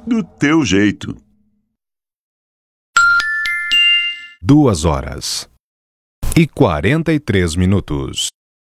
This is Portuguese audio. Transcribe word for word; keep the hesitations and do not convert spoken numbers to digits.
Do teu jeito. Duas horas e quarenta e três minutos.